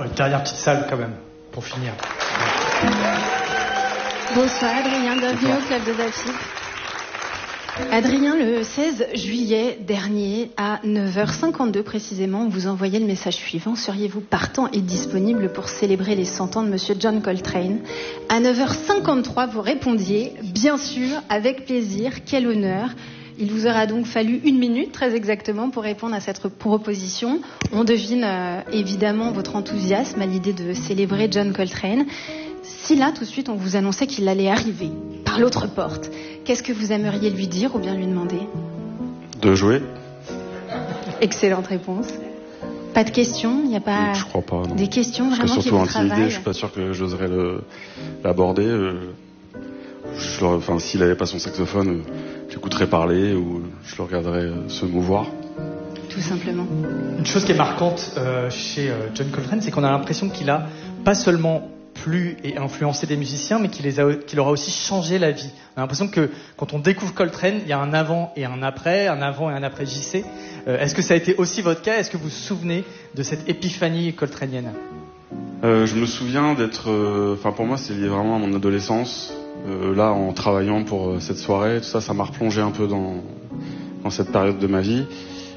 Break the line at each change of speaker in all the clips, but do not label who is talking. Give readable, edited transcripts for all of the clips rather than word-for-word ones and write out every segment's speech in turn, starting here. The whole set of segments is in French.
dernière petite salle quand même, pour finir.
Bonsoir Adrien, bienvenue au Club de Zafir. Adrien, le 16 juillet dernier, à 9h52 précisément, vous envoyez le message suivant. Seriez-vous partant et disponible pour célébrer les 100 ans de Monsieur John Coltrane? À 9h53, vous répondiez, bien sûr, avec plaisir, quel honneur. Il vous aura donc fallu 1 minute, très exactement, pour répondre à cette proposition. On devine évidemment votre enthousiasme à l'idée de célébrer John Coltrane. Si là, tout de suite, on vous annonçait qu'il allait arriver par l'autre porte, qu'est-ce que vous aimeriez lui dire ou bien lui demander?
De jouer.
Excellente réponse. Pas de questions? Il n'y a pas
je crois pas, non.
Des questions
parce
vraiment
que
qui
surtout
vous travaillent?
intimidé, je suis pas sûr que j'oserais l'aborder. S'il n'avait pas son saxophone, j'écouterais parler ou je le regarderais se mouvoir.
Tout simplement.
Une chose qui est marquante chez John Coltrane, c'est qu'on a l'impression qu'il a pas seulement plu et influencé des musiciens, mais qu'il leur a aussi changé la vie. On a l'impression que quand on découvre Coltrane, il y a un avant et un après JC. Est-ce que ça a été aussi votre cas? Est-ce que vous vous souvenez de cette épiphanie coltranienne?
Je me souviens pour moi, c'est lié vraiment à mon adolescence. Là, en travaillant pour cette soirée, tout ça, ça m'a replongé un peu dans cette période de ma vie.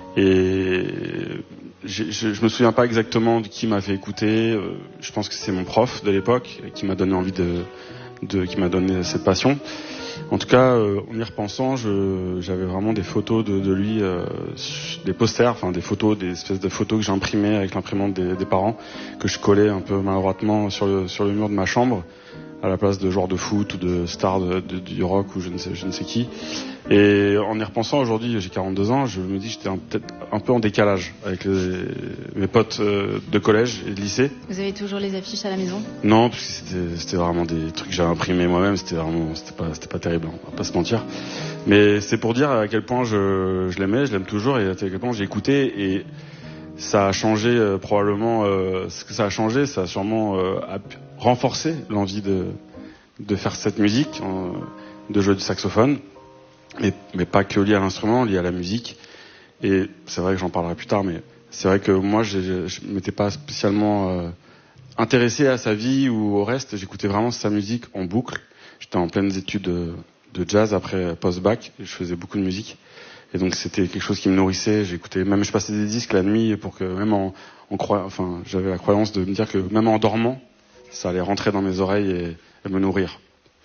Et je me souviens pas exactement de qui m'a fait écouter. Je pense que c'est mon prof de l'époque qui m'a donné envie qui m'a donné cette passion. En tout cas, en y repensant, j'avais vraiment des photos de lui, des posters, des photos, des espèces de photos que j'imprimais avec l'imprimante des parents, que je collais un peu maladroitement sur le mur de ma chambre, à la place de joueurs de foot ou de stars du rock ou je ne sais qui. Et en y repensant aujourd'hui, j'ai 42 ans, je me dis que j'étais peut-être un peu en décalage avec mes potes de collège et de lycée.
Vous avez toujours les affiches à la maison?
Non, parce que c'était vraiment des trucs que j'avais imprimés moi-même, c'était pas terrible, on va pas se mentir. Mais c'est pour dire à quel point je l'aimais, je l'aime toujours, et à quel point j'ai écouté, et ça a changé probablement, ce que ça a changé, ça a sûrement renforcé l'envie de faire cette musique, de jouer du saxophone. Mais pas que lié à l'instrument, lié à la musique. Et c'est vrai que j'en parlerai plus tard, mais c'est vrai que moi, je m'étais pas spécialement intéressé à sa vie ou au reste. J'écoutais vraiment sa musique en boucle. J'étais en pleines études de jazz après post-bac, et je faisais beaucoup de musique. Et donc c'était quelque chose qui me nourrissait. Je passais des disques la nuit pour que même j'avais la croyance de me dire que même en dormant, ça allait rentrer dans mes oreilles et me nourrir.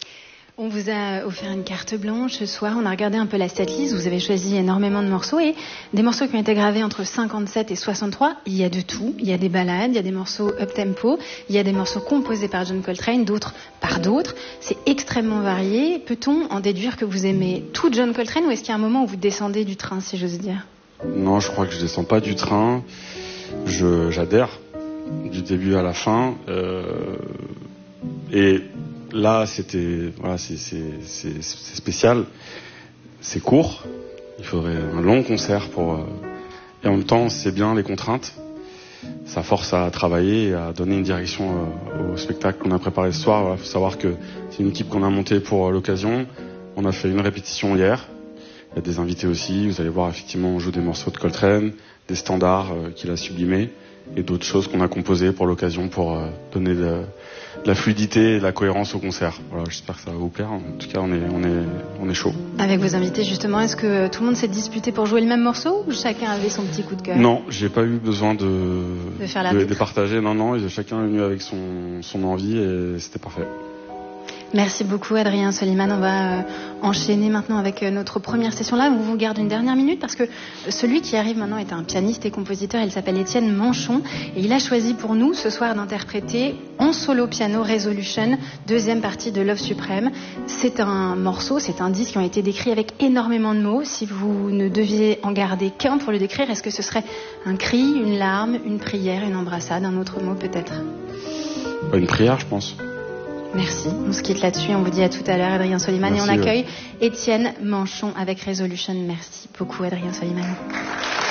On vous a offert une carte blanche ce soir, on a regardé un peu la setlist, vous avez choisi énormément de morceaux et des morceaux qui ont été gravés entre 57 et 63, il y a de tout, il y a des ballades, il y a des morceaux up-tempo, il y a des morceaux composés par John Coltrane, d'autres par d'autres, c'est extrêmement varié. Peut-on en déduire que vous aimez tout John Coltrane ou est-ce qu'il y a un moment où vous descendez du train, si j'ose dire? Non,
je crois que je descends pas du train, j'adhère du début à la fin, et là, c'est spécial, c'est court, il faudrait un long concert et en même temps, c'est bien les contraintes, ça force à travailler et à donner une direction au spectacle qu'on a préparé ce soir. Il faut savoir que c'est une équipe qu'on a montée pour l'occasion, on a fait une répétition hier, il y a des invités aussi, vous allez voir, effectivement, on joue des morceaux de Coltrane, des standards qu'il a sublimés, et d'autres choses qu'on a composées pour l'occasion pour donner de la fluidité et de la cohérence au concert. Voilà, j'espère que ça va vous plaire. En tout cas, on est chaud.
Avec vos invités, justement, est-ce que tout le monde s'est disputé pour jouer le même morceau ou chacun avait son petit coup de cœur?
Non, j'ai pas eu besoin de partager. Non, chacun est venu avec son envie et c'était parfait.
Merci beaucoup Adrien Soliman. On va enchaîner maintenant avec notre première session là. On vous garde une dernière minute parce que celui qui arrive maintenant est un pianiste et compositeur. Il s'appelle Étienne Manchon et il a choisi pour nous ce soir d'interpréter en solo piano Resolution, deuxième partie de Love Suprême. C'est un morceau, c'est un disque qui ont été décrits avec énormément de mots. Si vous ne deviez en garder qu'un pour le décrire, est-ce que ce serait un cri, une larme, une prière, une embrassade, un autre mot peut-être?
Une prière, je pense.
Merci. On se quitte là-dessus. On vous dit à tout à l'heure, Adrien Soliman.
Merci,
et on accueille Étienne Manchon avec Resolution. Merci beaucoup, Adrien Soliman.